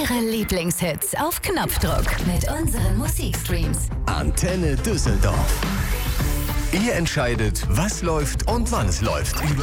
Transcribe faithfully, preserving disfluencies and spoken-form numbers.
Ihre Lieblingshits auf Knopfdruck mit unseren Musikstreams. Antenne Düsseldorf. Ihr entscheidet, was läuft und wann es läuft.